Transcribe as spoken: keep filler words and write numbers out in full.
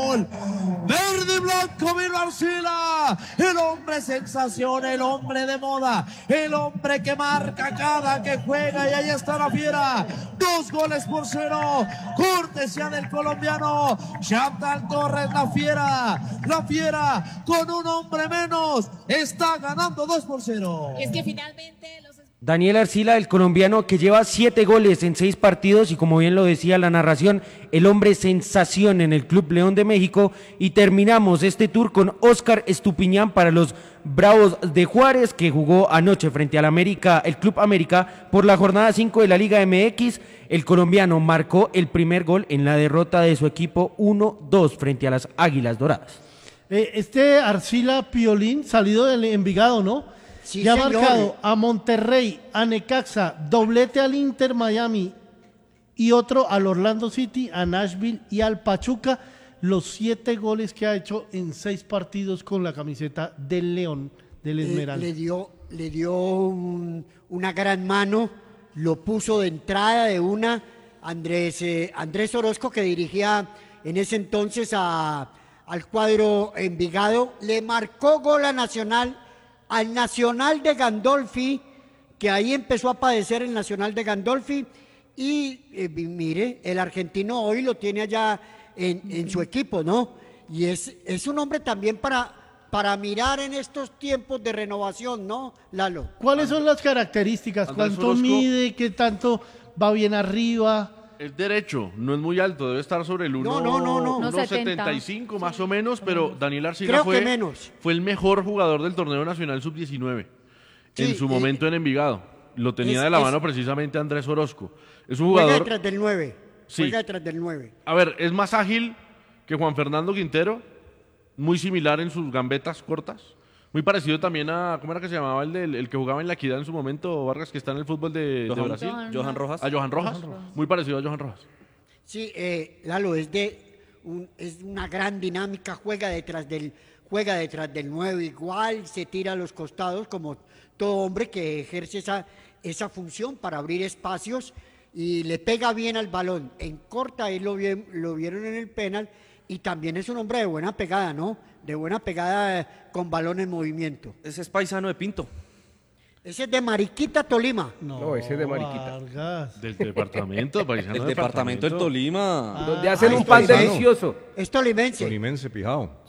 gol. Verde y blanco vino Arcila, el hombre sensación, el hombre de moda, el hombre que marca cada que juega, y ahí está la fiera. Dos goles por cero, cortesía del colombiano Chantal Torres. La fiera, la fiera con un hombre menos está ganando dos por cero. Es que finalmente los... Daniel Arcila, el colombiano que lleva siete goles en seis partidos y, como bien lo decía la narración, el hombre sensación en el Club León de México. Y terminamos este tour con Óscar Estupiñán para los Bravos de Juárez, que jugó anoche frente al América, el Club América, por la jornada cinco de la Liga M X. El colombiano marcó el primer gol en la derrota de su equipo uno dos frente a las Águilas Doradas. Eh, este Arcila Piolín, salido del Envigado, ¿no? Sí, ya ha señor. marcado a Monterrey, a Necaxa, doblete al Inter Miami y otro al Orlando City, a Nashville y al Pachuca. Los siete goles que ha hecho en seis partidos con la camiseta del León, del Esmeralda. Le, le dio, le dio un, una gran mano, lo puso de entrada de una. Andrés, eh, Andrés Orozco, que dirigía en ese entonces a, al cuadro Envigado, le marcó gol a Nacional, al Nacional de Gandolfi, que ahí empezó a padecer el Nacional de Gandolfi, y eh, mire, el argentino hoy lo tiene allá en, en su equipo, ¿no? Y es, es un hombre también para, para mirar en estos tiempos de renovación, ¿no, Lalo? ¿Cuáles son las características? Andrés ¿Cuánto Orozco mide? ¿Qué tanto va bien arriba? Es derecho, no es muy alto, debe estar sobre el No, no, no, no. uno setenta y cinco más o menos, pero Daniel Arcila Creo fue, que menos. fue el mejor jugador del torneo nacional sub diecinueve Sí, en su eh, momento en Envigado. Lo tenía es- de la es- mano precisamente Andrés Orozco. Es un Juega jugador, detrás del nueve. Sí. Juega detrás del nueve. a ver, es más ágil que Juan Fernando Quintero, muy similar en sus gambetas cortas. Muy parecido también a, ¿cómo era que se llamaba el, del, el que jugaba en la Equidad en su momento, Vargas, que está en el fútbol de, de Johan, Brasil? Johan Rojas. A Johan Rojas. Muy parecido a Johan Rojas. Sí, eh, Lalo, es de un- es una gran dinámica, juega detrás del juega detrás del nueve igual, se tira a los costados como todo hombre que ejerce esa, esa función para abrir espacios, y le pega bien al balón. En corta, ahí lo, vi- lo vieron en el penal, y también es un hombre de buena pegada, ¿no? De buena pegada, eh, con balón en movimiento. Ese es paisano de Pinto. Ese es de Mariquita, Tolima. No, ese es de Mariquita. Vargas. Del departamento, paisano El del departamento del Tolima. Donde hacen Ah, un pan paisano. delicioso. Es tolimense. Tolimense, pijao.